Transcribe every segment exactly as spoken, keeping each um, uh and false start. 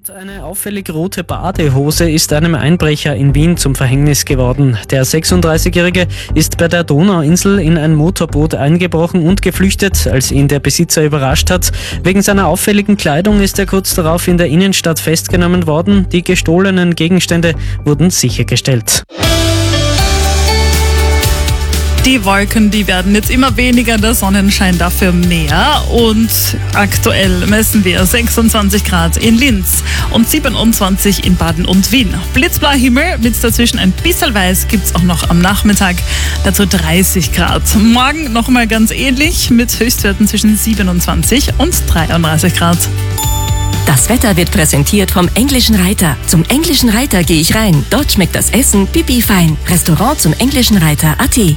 Eine auffällig rote Badehose ist einem Einbrecher in Wien zum Verhängnis geworden. Der sechsunddreißigjährige ist bei der Donauinsel in ein Motorboot eingebrochen und geflüchtet, als ihn der Besitzer überrascht hat. Wegen seiner auffälligen Kleidung ist er kurz darauf in der Innenstadt festgenommen worden. Die gestohlenen Gegenstände wurden sichergestellt. Die Wolken, die werden jetzt immer weniger, der Sonnenschein dafür mehr und aktuell messen wir sechsundzwanzig Grad in Linz und siebenundzwanzig in Baden und Wien. Blitzblauer Himmel mit dazwischen ein bisschen weiß gibt's auch noch am Nachmittag, dazu dreißig Grad. Morgen nochmal ganz ähnlich mit Höchstwerten zwischen siebenundzwanzig und dreiunddreißig Grad. Das Wetter wird präsentiert vom Englischen Reiter. Zum Englischen Reiter gehe ich rein. Dort schmeckt das Essen pipi fein. Restaurant zum Englischen Reiter punkt at.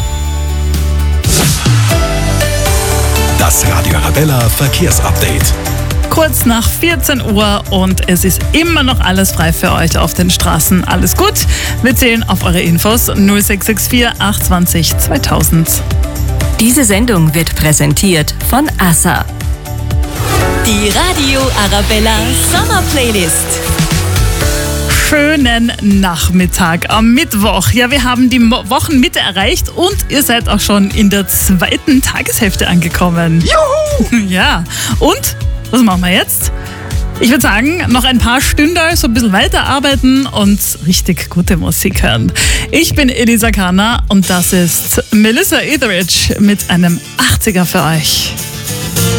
Das Radio Arabella Verkehrsupdate. Kurz nach vierzehn Uhr und es ist immer noch alles frei für euch auf den Straßen. Alles gut? Wir zählen auf eure Infos null sechs sechs vier acht zwei null zweitausend. Diese Sendung wird präsentiert von Assa. Die Radio Arabella Sommer Playlist. Schönen Nachmittag am Mittwoch. Ja, wir haben die Mo- Wochenmitte erreicht und ihr seid auch schon in der zweiten Tageshälfte angekommen. Juhu! Ja, und was machen wir jetzt? Ich würde sagen, noch ein paar Stunden so ein bisschen weiterarbeiten und richtig gute Musik hören. Ich bin Elisa Kana und das ist Melissa Etheridge mit einem achtziger für euch.